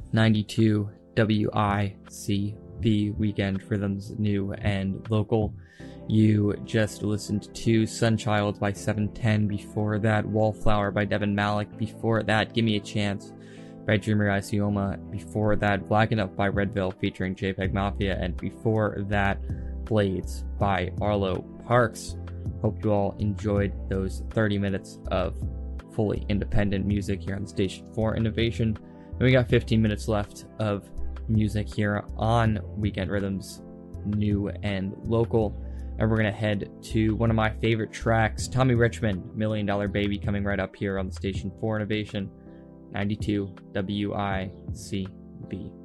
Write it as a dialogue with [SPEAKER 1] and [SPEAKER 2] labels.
[SPEAKER 1] 92 WICB Weekend Rhythms, new and local. You just listened to Sunchild by 710. Before that, Wallflower by Devin Malik. Before that, Gimme a Chance by Dreamer Isioma. Before that, Black Enough by Redville featuring JPEG Mafia. And before that, Blades by Arlo Parks. Hope you all enjoyed those 30 minutes of fully independent music here on the station for Innovation. And we got 15 minutes left of music here on Weekend Rhythms, new and local. And we're going to head to one of my favorite tracks, Tommy Richmond, $1 Million Baby, coming right up here on the station for Innovation, 92 WICB.